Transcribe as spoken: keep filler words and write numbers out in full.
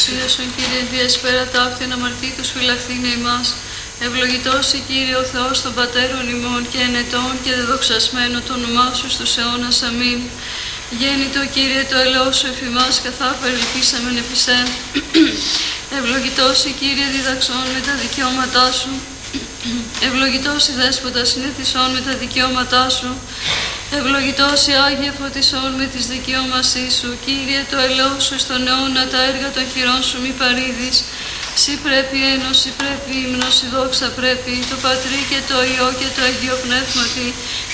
Εξουσίασον, Κύριε, διασπέρα ταύτην αμαρτήτους φυλαχθήνε ημάς. Ευλογητός η Κύριε ο Θεός των Πατέρων ημών και ενετών και δεδοξασμένο το όνομά σου στους αιώνας. Αμήν. Γέννητο, Κύριε, το ελαιός σου εφ' ημάς, καθάπερ ελπίσαμεν επί σε. Ευλογητός η Κύριε διδαξών με τα δικαιώματά σου. Ευλογητός η Δέσποτα συνήθισόν με τα δικαιώματά σου. Ευλογητός η Άγια φωτισόν με τις δικαιώμασή σου. Κύριε, το ελαιός σου στον αιώνα τα έργα των χειρών σου μη παρήδεις. Συ πρέπει ένωση, πρέπει ύμνος, η δόξα πρέπει, το Πατρί και το Υιό και το Αγίο Πνεύματι,